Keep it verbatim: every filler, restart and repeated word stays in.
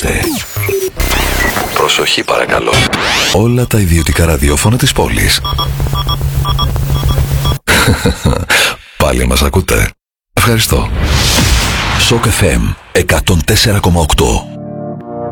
Ακούστε. Προσοχή παρακαλώ. Όλα τα ιδιωτικά ραδιόφωνα της πόλης. Πάλι μας ακούτε? Ευχαριστώ. Σοκ εφ εμ εκατόν τέσσερα κόμμα οκτώ.